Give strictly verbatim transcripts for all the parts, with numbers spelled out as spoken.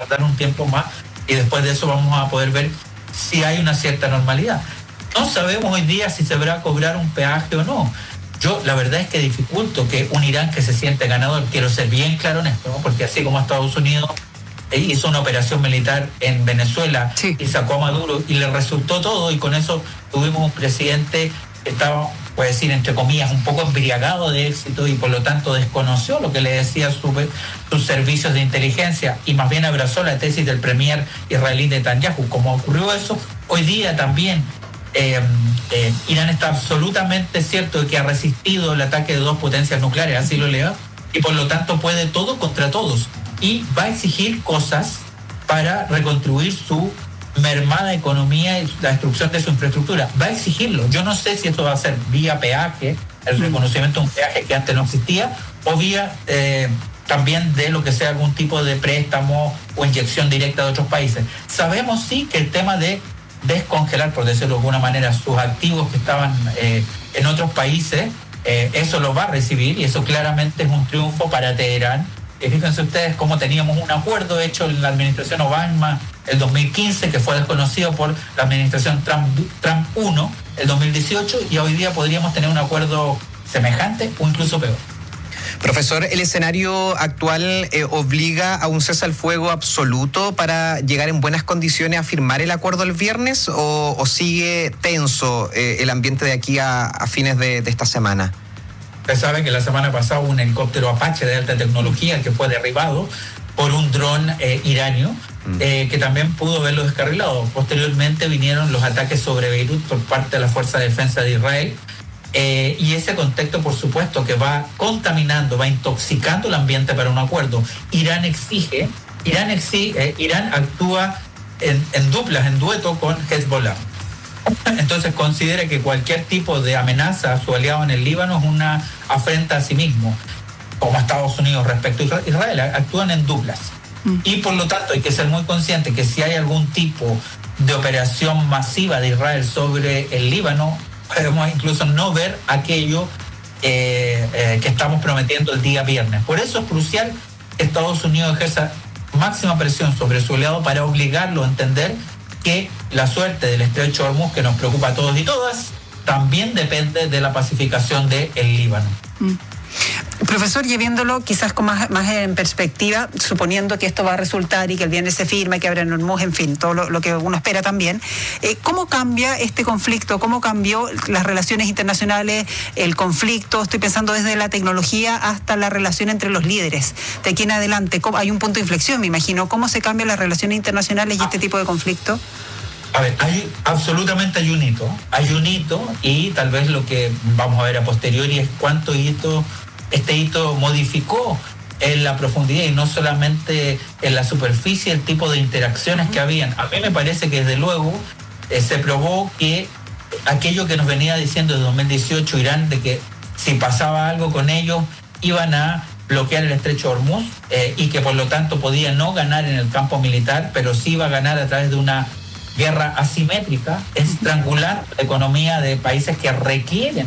dar un tiempo más y después de eso vamos a poder ver si hay una cierta normalidad. No sabemos hoy día si se deberá cobrar un peaje o no. Yo la verdad es que dificulto que un Irán que se siente ganador, quiero ser bien claro en esto, ¿no? Porque así como Estados Unidos hizo una operación militar en Venezuela, sí, y sacó a Maduro y le resultó todo, y con eso tuvimos un presidente que estaba, puede decir, entre comillas, un poco embriagado de éxito y por lo tanto desconoció lo que le decía su, sus servicios de inteligencia y más bien abrazó la tesis del premier israelí Netanyahu. Como ocurrió eso, hoy día también eh, eh, Irán está absolutamente cierto de que ha resistido el ataque de dos potencias nucleares, así lo leo, y por lo tanto puede todo contra todos y va a exigir cosas para reconstruir su mermada economía y la destrucción de su infraestructura. Va a exigirlo. Yo no sé si esto va a ser vía peaje, el reconocimiento de un peaje que antes no existía, o vía eh, también de lo que sea algún tipo de préstamo o inyección directa de otros países. Sabemos sí que el tema de descongelar, por decirlo de alguna manera, sus activos que estaban eh, en otros países, eh, eso lo va a recibir y eso claramente es un triunfo para Teherán. Y fíjense ustedes cómo teníamos un acuerdo hecho en la administración Obama el dos mil quince, que fue desconocido por la administración Trump, Trump uno el dos mil dieciocho, y hoy día podríamos tener un acuerdo semejante o incluso peor. Profesor, ¿el escenario actual eh, obliga a un cese al fuego absoluto para llegar en buenas condiciones a firmar el acuerdo el viernes o, o sigue tenso eh, el ambiente de aquí a, a fines de, de esta semana? Ustedes saben que la semana pasada hubo un helicóptero Apache de alta tecnología que fue derribado por un dron eh, iranio mm. eh, que también pudo verlo descarrilado. Posteriormente vinieron los ataques sobre Beirut por parte de la Fuerza de Defensa de Israel. Eh, y ese contexto, por supuesto, que va contaminando, va intoxicando el ambiente para un acuerdo. Irán exige, Irán exige, eh, Irán actúa en, en duplas, en dueto con Hezbollah. Entonces considera que cualquier tipo de amenaza a su aliado en el Líbano es una afrenta a sí mismo, como Estados Unidos respecto a Israel, actúan en duplas. Mm. Y por lo tanto hay que ser muy consciente que si hay algún tipo de operación masiva de Israel sobre el Líbano, podemos incluso no ver aquello eh, eh, que estamos prometiendo el día viernes. Por eso es crucial que Estados Unidos ejerza máxima presión sobre su aliado para obligarlo a entender que la suerte del estrecho de Hormuz, que nos preocupa a todos y todas, también depende de la pacificación del Líbano. Mm. Profesor, y viéndolo quizás con más, más en perspectiva, suponiendo que esto va a resultar y que el viernes se firma y que habrá en Hormuz, en fin, todo lo, lo que uno espera también, eh, ¿cómo cambia este conflicto? ¿Cómo cambió las relaciones internacionales, el conflicto? Estoy pensando desde la tecnología hasta la relación entre los líderes. De aquí en adelante, hay un punto de inflexión, me imagino. ¿Cómo se cambian las relaciones internacionales y este tipo de conflicto? A ver, hay, absolutamente hay un hito, hay un hito y tal vez lo que vamos a ver a posteriori es cuánto hito, este hito modificó en la profundidad y no solamente en la superficie el tipo de interacciones que habían. A mí me parece que desde luego eh, se probó que aquello que nos venía diciendo desde dos mil dieciocho Irán, de que si pasaba algo con ellos iban a bloquear el estrecho de Hormuz eh, y que por lo tanto podía no ganar en el campo militar, pero sí iba a ganar a través de una guerra asimétrica, estrangular la economía de países que requieren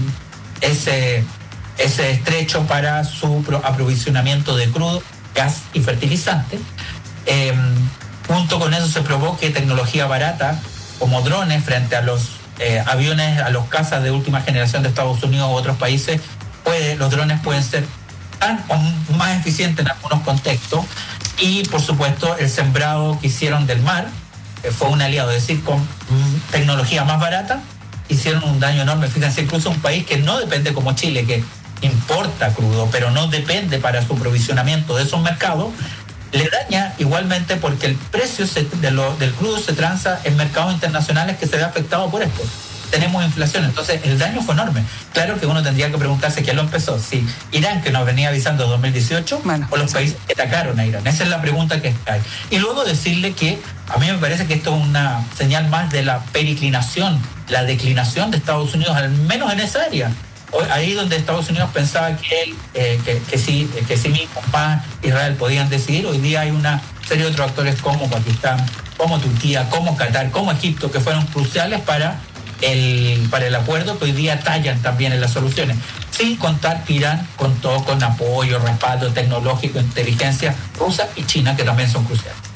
ese, ese estrecho para su aprovisionamiento de crudo, gas y fertilizante. Eh, junto con eso se probó que tecnología barata, como drones frente a los eh, aviones, a los cazas de última generación de Estados Unidos u otros países, puede, los drones pueden ser tan o más eficientes en algunos contextos. Y por supuesto el sembrado que hicieron del mar fue un aliado, es decir, con tecnología más barata hicieron un daño enorme. Fíjense, incluso un país que no depende como Chile, que importa crudo, pero no depende para su aprovisionamiento de esos mercados, le daña igualmente porque el precio se, de lo, del crudo se transa en mercados internacionales que se ve afectado por esto. Tenemos inflación, entonces el daño fue enorme. Claro que uno tendría que preguntarse quién lo empezó, si Irán, que nos venía avisando en dos mil dieciocho, bueno, o los sí. países que atacaron a Irán. Esa es la pregunta que hay. Y luego decirle que a mí me parece que esto es una señal más de la periclinación, la declinación de Estados Unidos, al menos en esa área. Ahí donde Estados Unidos pensaba que él, eh, que, que sí, que sí mismo, más Israel podían decidir, hoy día hay una serie de otros actores como Pakistán, como Turquía, como Qatar, como Egipto, que fueron cruciales para el, para el acuerdo, que hoy día tallan también en las soluciones, sin contar que Irán contó con apoyo, respaldo tecnológico, inteligencia rusa y China, que también son cruciales.